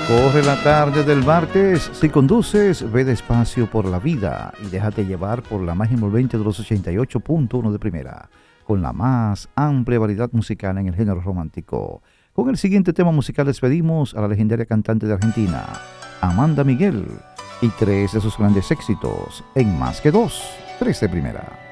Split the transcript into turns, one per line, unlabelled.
Corre la tarde del martes. Si conduces, ve despacio por la vida y déjate llevar por la máxima envolvente de los 88.1 de primera, con la más amplia variedad musical en el género romántico. Con el siguiente tema musical despedimos a la legendaria cantante de Argentina, Amanda Miguel, y tres de sus grandes éxitos en Más que Dos, tres de primera.